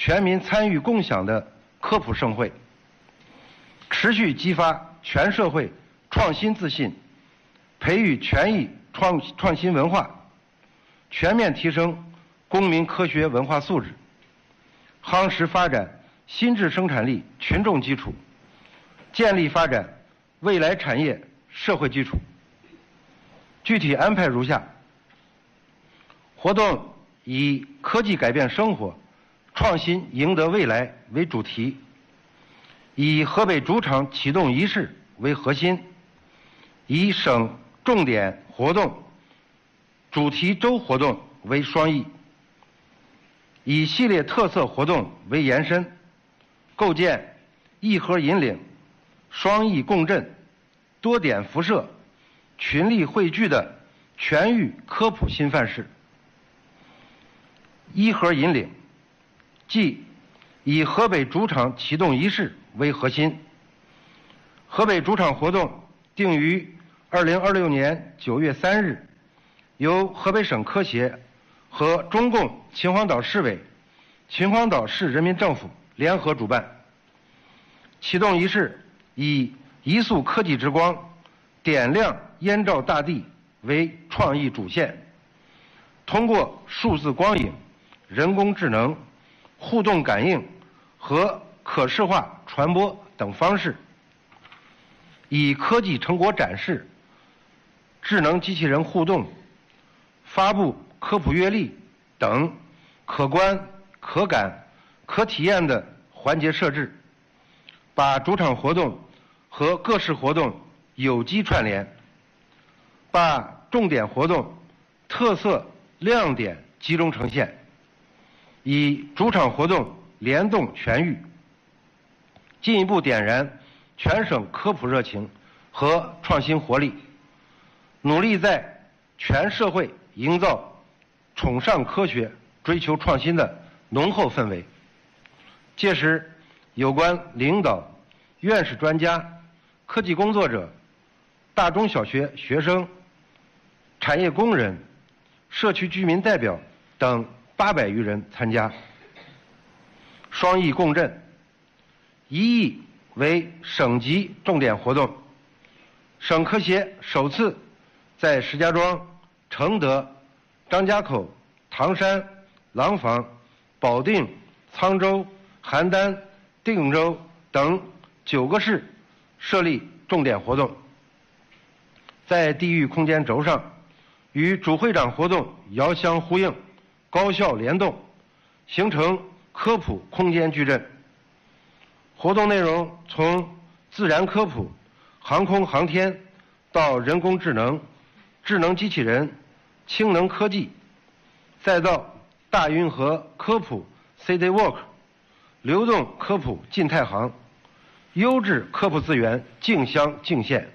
全民参与共享的科普盛会，持续激发全社会创新自信，培育全域创新文化，全面提升公民科学文化素质，夯实发展新质生产力群众基础，建立发展未来产业社会基础。具体安排如下：活动以科技改变生活，创新赢得未来为主题，以河北主场启动仪式为核心，以省重点活动、主题周活动为双翼，以系列特色活动为延伸，构建一河引领、双翼共振、多点辐射、群力汇聚的全域科普新范式。一河引领，即以河北主场启动仪式为核心。河北主场活动定于2026年9月3日，由河北省科协和中共秦皇岛市委、秦皇岛市人民政府联合主办。启动仪式以一束科技之光，点亮燕赵大地为创意主线，通过数字光影、人工智能、互动感应和可视化传播等方式，以科技成果展示、智能机器人互动、发布科普阅历等可观、可感、可体验的环节设置，把主场活动和各式活动有机串联，把重点活动、特色、亮点集中呈现，以主场活动联动全域，进一步点燃全省科普热情和创新活力，努力在全社会营造崇尚科学、追求创新的浓厚氛围。届时，有关领导、院士专家、科技工作者、大中小学学生、产业工人、社区居民代表等800余人参加。双翼共振，一翼为省级重点活动，省科协首次在石家庄、承德、张家口、唐山、廊坊、保定、沧州、邯郸、定州等9个市设立重点活动，在地域空间轴上与主会场活动遥相呼应，高效联动，形成科普空间矩阵。活动内容从自然科普、航空航天到人工智能、智能机器人、氢能科技，再到大运河科普 City Walk、流动科普进太行，优质科普资源竞乡竞献。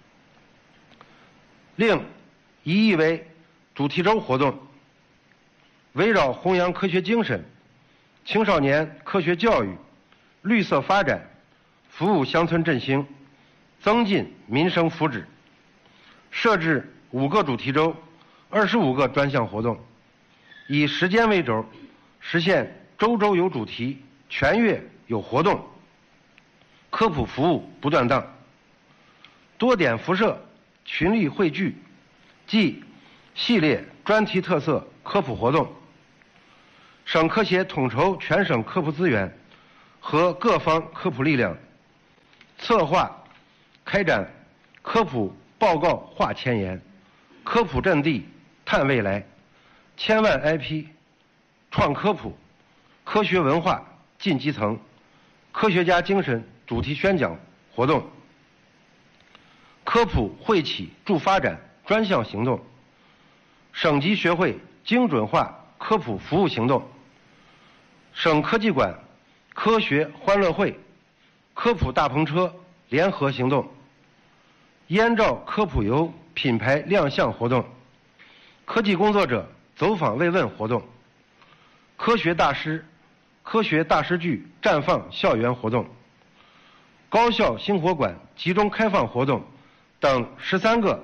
另一翼为主题周活动，围绕弘扬科学精神、青少年科学教育、绿色发展、服务乡村振兴、增进民生福祉，设置5个主题周、25个专项活动，以时间为轴，实现周周有主题、全月有活动，科普服务不断档。多点辐射、群力汇聚，即系列专题特色科普活动。省科协统筹全省科普资源和各方科普力量，策划开展科普报告话前沿、科普阵地探未来、千万 IP 创科普、科学文化进基层、科学家精神主题宣讲活动、科普惠企助发展专项行动、省级学会精准化科普服务行动、省科技馆科学欢乐会、科普大篷车联合行动、燕赵科普游品牌亮相活动、科技工作者走访慰问活动、科学大师剧绽放校园活动、高校星火馆集中开放活动等13个